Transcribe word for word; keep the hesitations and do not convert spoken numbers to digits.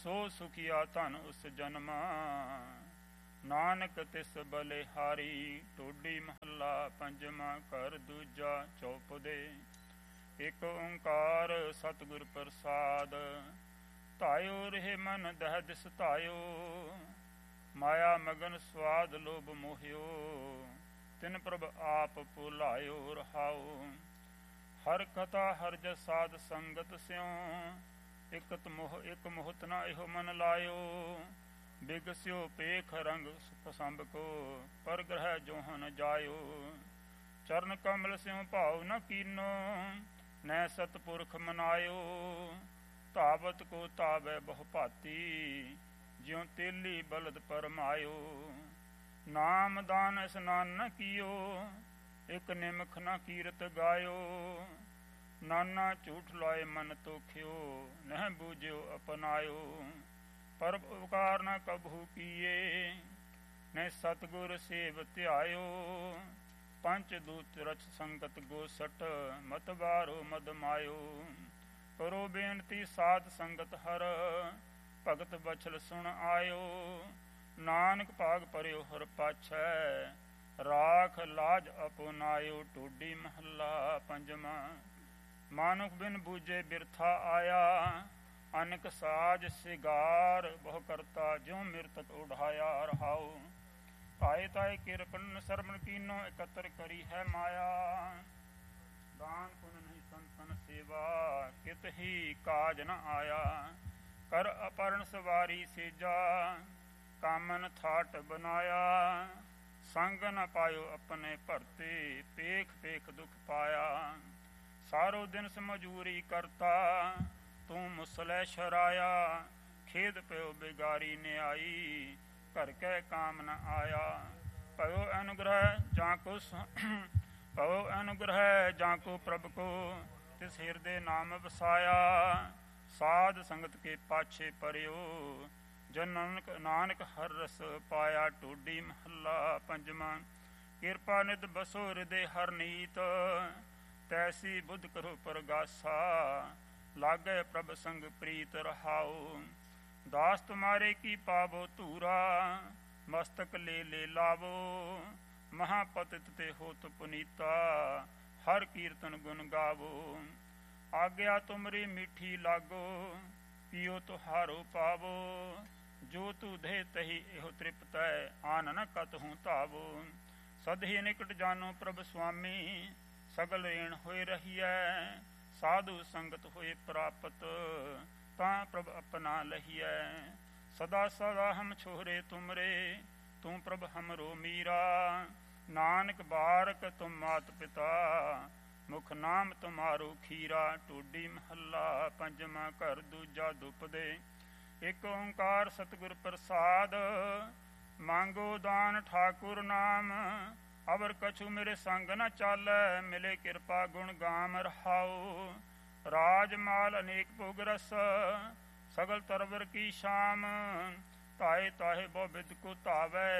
ਸੋ ਸੁਖੀਆ ਧਨ ਉਸ ਜਨਮਾ। ਨਾਨਕ ਤਿਸ ਬਲਿਹਾਰੀ। ਟੋਡੀ ਮਹੱਲਾ ਪੰਜਵਾਂ। ਘਰ ਦੂਜਾ ਚੌਪਦੇ। ਇੱਕ ਓਂਕਾਰ ਸਤਿਗੁਰ ਪ੍ਰਸਾਦ। ਧਾਇਓ ਰਹੇ ਮਨ ਦਹਿ ਦਿਸ ਧਾਇਓ। ਮਾਇਆ ਮਗਨ ਸਵਾਦ ਲੋਭ ਮੋਹਿਓ। ਤਿਨ ਪ੍ਰਭ ਆਪ ਭੁਲਾਇਓ ਰਹਾਓ। ਹਰ ਕਥਾ ਹਰ ਜਸ ਸਾਧ ਸੰਗਤ ਸਿਉ। ਇਕਤ ਮੋਹ ਇੱਕ ਮੋਹਤ ਨਾ ਇਹੋ ਮਨ ਲਾਇਓ। ਬਿਗਸਿਓ ਪੇਖ ਰੰਗ ਪਸੰਬ ਕੋ। ਪਰ ਗ੍ਰਹਿ ਜੋਹਨ ਜਾਇਓ। ਚਰਨ ਕਮਲ ਸਿਉ ਭਾਉ ਨ ਕੀਨੋ। ਨੈ ਸਤਪੁਰਖ ਮਨਾਇਓ। ਧਾਵਤ ਕੋ ਧਾਵੈ ਬਹੁ ਭਾਤੀ। ਜਿਉ ਤੇਲੀ ਬਲਦ ਪਰਮਾਇਓ। ਨਾਮ ਦਾਨ ਇਸਨਾਨ ਨ ਕੀਓ। ਇਕ ਨਿਮਖ ਨ ਕੀਰਤ ਗਾਇਓ। ਨਾਨਾ ਝੂਠ ਲਾਏ ਮਨ ਤੋਖਿਓ। ਨਹਿ ਬੂਝਿਓ ਅਪਨਾਇਓ। ਪਰਬ ਉਪਕਾਰ ਨ ਕਬਹੂ ਕੀਏ। ਨਹਿ ਸਤਿਗੁਰ ਸੇਵ ਧਿਆਇਓ। ਪੰਚ ਦੂਤ ਰਚ ਸੰਗਤ ਗੋਸਟ। ਮਤ ਬਾਰੋ ਮਦ ਮਾਇਓ। ਕਰੋ ਬੇਨਤੀ ਸਾਧ ਸੰਗਤ ਹਰ। ਭਗਤ ਬਛਲ ਸੁਣ ਆਇਓ। ਨਾਨਕ ਭਾਗ ਭਰਿਓ ਹਰ ਪਾਛੈ। ਰਾਖ ਲਾਜ ਅਪੁਨਾਇਓ। ਟੋਡੀ ਮਹੱਲਾ ਪੰਜਵਾਂ। ਮਾਨੁਖ ਬਿਨ ਬੂਝੇ ਬਿਰਥਾ ਆਇਆ। ਅਨਕ ਸਾਜ ਸਿਗਾਰ ਬਹੁ ਕਰਤਾ। ਜਿਉ ਮਿਰਤਕ ਉਡਾਇਆ ਰਹਾਓ। ਭਾਏ ਤਾਏ ਕਿਰਪਨ ਸਰਵਣ ਕੀਨੋ। ਇਕੱਤਰ ਕਰੀ ਹੈ ਮਾਇਆ। ਦਾਨ ਪੁੰਨ ਨਹੀਂ ਸੰਤਨ ਸੇਵਾ। ਕਿਤ ਹੀ ਕਾਜ ਨ ਆਇਆ। ਕਰ ਅਪਰਨ ਸਵਾਰੀ ਸੇਜਾ। ਕਾਮਨ ਥਾਟ ਬਨਾਇਆ। ਸੰਗ ਨ ਪਾਇਓ ਆਪਣੇ ਭਰਤੇ। ਪੇਖ ਪੇਖ ਦੁਖ ਪਾਇਆ। ਸਾਰੋ ਦਿਨ ਸਮਝੂਰੀ ਕਰਤਾ। ਤੂੰ ਮੁਸਲੇ ਸ਼ਰਾਇਆ। ਖੇਦ ਪਿਓ ਬੇਗਾਰੀ ਨਿਆਈ। ਘਰ ਕੈ ਕਾਮ ਨ ਆਇਆ। ਭਇਓ ਅਨੁਗ੍ਰਹਿ ਜਾਂ ਕੋ ਭਇਓ ਅਨੁਗ੍ਰਹਿ ਜਾਂ ਕੋ ਪ੍ਰਭ ਕੋ। ਤਿਸ ਹਿਰਦੇ ਨਾਮ ਵਸਾਇਆ। ਸਾਧ ਸੰਗਤ ਕੇ ਪਾਛੇ ਪਰਿਓ। ਜਨ ਨਾਨਕ ਨਾਨਕ ਹਰ ਰਸ ਪਾਇਆ। ਟੋਡੀ ਮਹੱਲਾ ਪੰਜਵਾਂ। ਕਿਰਪਾ ਨਿਧ ਬਸੋ ਹਿਰਦੇ ਹਰ ਨੀਤ। ਤੈਸੀ ਬੁੱਧ ਕਰੋ ਪਰਗਾਸਾ। ਲਾਗੇ ਪ੍ਰਭ ਸੰਗ ਪ੍ਰੀਤ ਰਹਾਓ। ਦਾਸ ਤੁਮਾਰੇ ਕੀ ਪਾਵੋ ਧੂਰਾ। ਮਸਤਕ ਲੈ ਲੈ ਲਾਵੋ। ਮਹਾਪਤਿਤ ਤੇ ਹੋਤ ਪੁਨੀਤਾ। ਹਰ ਕੀਰਤਨ ਗੁਣ ਗਾਵੋ। ਆਗਿਆ ਤੁਮਰੀ ਮਿੱਠੀ ਲਾਗੋ। ਪੀਓ ਤੁਹਾਰੋ ਪਾਵੋ। ਜੋ ਤੂ ਦੇ ਤਹੀ ਇਹੋ ਤ੍ਰਿਪਤੈ। ਆਨ ਨ ਕਤਹੂ ਧਾਵੋ। ਸਦਹੀ ਨਿਕਟ ਜਾਨੋ ਪ੍ਰਭ ਸੁਆਮੀ। ਸਗਲ ਰੇਣ ਹੋਏ ਰਹੀਐ। ਸਾਧੂ ਸੰਗਤ ਹੋਏ ਪ੍ਰਾਪਤ। ਤਾਂ ਪ੍ਰਭ ਆਪਣਾ ਲਹੀਐ। ਸਦਾ ਸਦਾ ਹਮ ਛੋਹਰੇ ਤੁਮਰੇ। ਤੂੰ ਪ੍ਰਭ ਹਮਰੋ ਮੀਰਾ। ਨਾਨਕ ਬਾਰਕ ਤੁਮ ਮਾਤ ਪਿਤਾ। ਮੁਖ ਨਾਮ ਤੁਮਾਰੋ ਖੀਰਾ। ਟੋਡੀ ਮਹੱਲਾ ਪੰਜਵਾਂ। ਘਰ ਦੂਜਾ ਦੁਪਦੇ। ਇੱਕ ਓਂਕਾਰ ਸਤਿਗੁਰ ਪ੍ਰਸਾਦ। ਮੰਗੋ ਦਾਨ ਠਾਕੁਰ ਨਾਮ। ਅਵਰ ਕਛੂ ਮੇਰੇ ਸੰਗ ਨ ਚਾਲੈ। ਮਿਲੇ ਕਿਰਪਾ ਗੁਣ ਗਾਮ ਰਹਾਓ। ਰਾਜ ਮਾਲ ਅਨੇਕ ਭੋਗ ਰਸ। ਸਗਲ ਤਰਵਰ ਕੀ ਸ਼ਾਮ। ਤਾਏ ਤਾਹੇ ਬਹੁ ਬਿਦ ਕੋ ਧਾਵੈ।